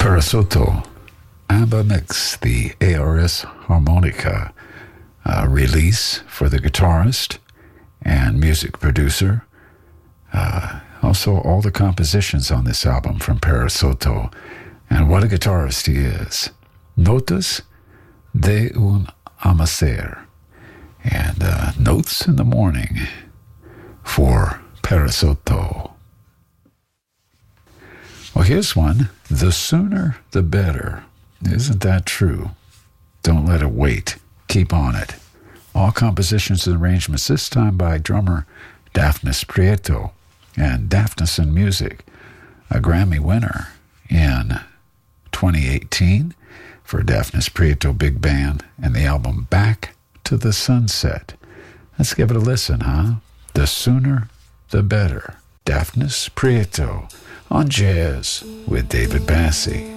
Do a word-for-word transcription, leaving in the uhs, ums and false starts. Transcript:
Parasotto, ABBA Mix, the A R S Harmonica uh, release for the guitarist and music producer. Uh, also, all the compositions on this album from Parasotto. And what a guitarist he is. Notas de un amanecer. And uh, Notes in the Morning for Parasotto. Well, here's one. The sooner, the better. Isn't that true? Don't let it wait. Keep on it. All compositions and arrangements, this time by drummer Dafnis Prieto. And Dafnis in Music, a Grammy winner in twenty eighteen for Dafnis Prieto Big Band and the album Back to the Sunset. Let's give it a listen, huh? The sooner, the better. Dafnis Prieto on Jazz with David Bassi.